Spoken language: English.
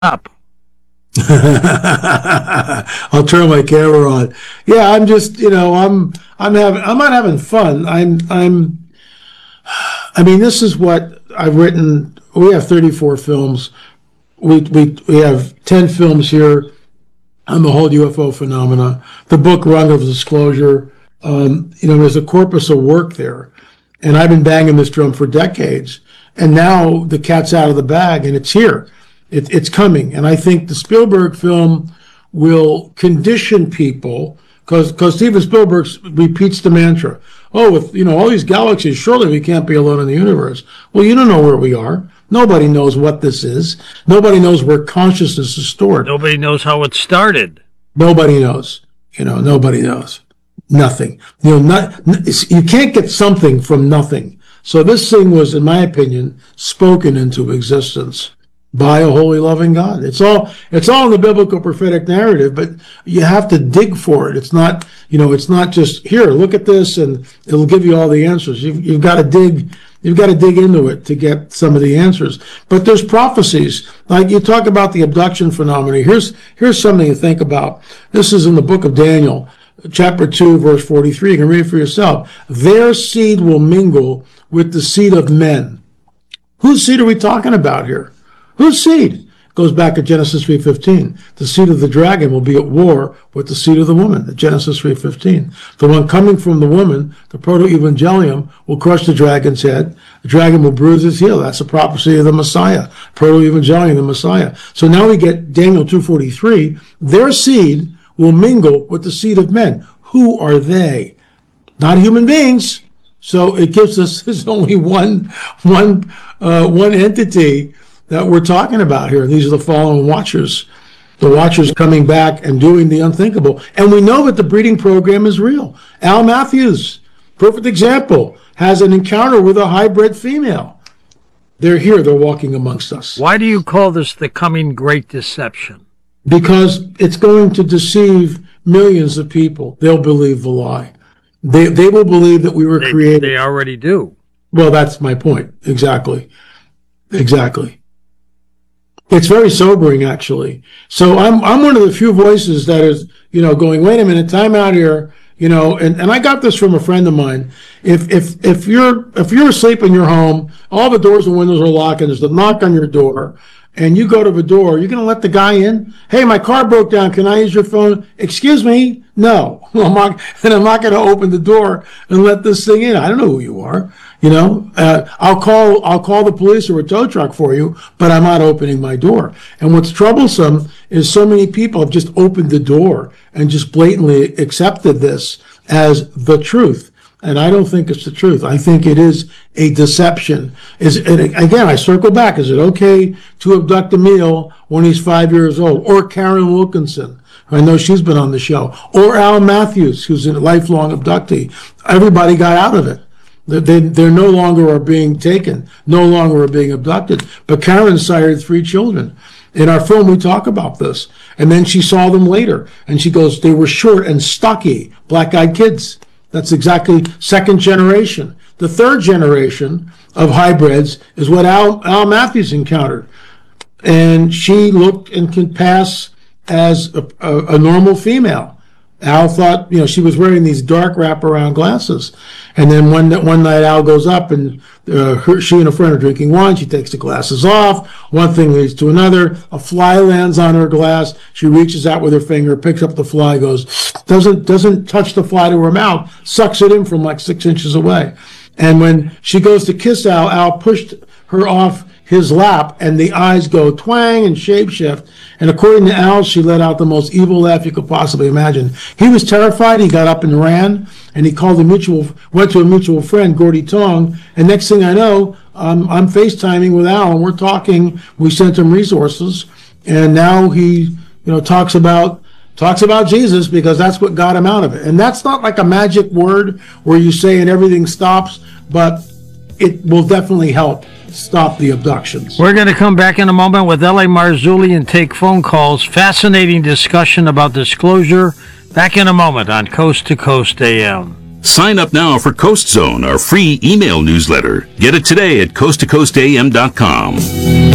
Up. I'll turn my camera on. Yeah, I'm just, I'm not having fun. I mean, this is what I've written. We have 34 films. We have 10 films here on the whole UFO phenomena. The book Rung of Disclosure. There's a corpus of work there, and I've been banging this drum for decades. And now the cat's out of the bag, and it's here. It's coming. And I think the Spielberg film will condition people, because Steven Spielberg repeats the mantra, with all these galaxies, surely we can't be alone in the universe. Well, you don't know where we are. Nobody knows what this is. Nobody knows where consciousness is stored. Nobody knows how it started. Nobody knows. Nobody knows. Nothing. You can't get something from nothing. So this thing was, in my opinion, spoken into existence by a holy, loving God. It's all in the biblical prophetic narrative, but you have to dig for it. It's not just here, look at this, and it'll give you all the answers. You've got to dig. You've got to dig into it to get some of the answers. But there's prophecies. Like you talk about the abduction phenomena. Here's something to think about. This is in the book of Daniel, chapter 2, verse 43. You can read it for yourself. Their seed will mingle with the seed of men. Whose seed are we talking about here? Whose seed? It goes back to Genesis 3:15. The seed of the dragon will be at war with the seed of the woman, at Genesis 3:15. The one coming from the woman, the proto-evangelium, will crush the dragon's head. The dragon will bruise his heel. That's a prophecy of the Messiah, proto-evangelium, the Messiah. So now we get Daniel 2:43. Their seed will mingle with the seed of men. Who are they? Not human beings. So it gives us there's only one entity that we're talking about here. These are the fallen watchers, the watchers coming back and doing the unthinkable. And we know that the breeding program is real. Al Matthews, perfect example, has an encounter with a hybrid female. They're here. They're walking amongst us. Why do you call this the coming great deception? Because it's going to deceive millions of people. They'll believe the lie. They will believe that we were created. They already do. Well, that's my point. Exactly. It's very sobering, actually. So I'm one of the few voices that is, going, wait a minute, time out here, and I got this from a friend of mine. If you're asleep in your home, all the doors and windows are locked, and there's a knock on your door, and you go to the door, you're going to let the guy in? Hey, my car broke down. Can I use your phone? Excuse me? No. I'm not going to open the door and let this thing in. I don't know who you are. I'll call the police or a tow truck for you, but I'm not opening my door. And what's troublesome is so many people have just opened the door and just blatantly accepted this as the truth. And I don't think it's the truth. I think it is a deception. Again, I circle back. Is it okay to abduct Emil when he's 5 years old? Or Karen Wilkinson? I know she's been on the show. Or Al Matthews, who's a lifelong abductee. Everybody got out of it. They no longer are being taken, no longer are being abducted. But Karen sired 3 children. In our film, we talk about this. And then she saw them later. And she goes, they were short and stocky, black-eyed kids. That's exactly second generation. The third generation of hybrids is what Al Matthews encountered. And she looked and could pass as a normal female. Al thought, she was wearing these dark wraparound glasses. And then one night Al goes up and she and a friend are drinking wine. She takes the glasses off. One thing leads to another. A fly lands on her glass. She reaches out with her finger, picks up the fly, doesn't touch the fly to her mouth, sucks it in from like 6 inches away. And when she goes to kiss Al, Al pushed her off his lap, and the eyes go twang and shapeshift. And according to Al, she let out the most evil laugh you could possibly imagine. He was terrified. He got up and ran, and he went to a mutual friend, Gordy Tong. And next thing I know, I'm FaceTiming with Al, and we're talking. We sent him resources, and now he, talks about Jesus, because that's what got him out of it. And that's not like a magic word where you say and everything stops, but it will definitely help stop the abductions. We're going to come back in a moment with L.A. Marzulli and take phone calls. Fascinating discussion about disclosure. Back in a moment on Coast to Coast AM. Sign up now for Coast Zone, our free email newsletter. Get it today at coasttocoastam.com.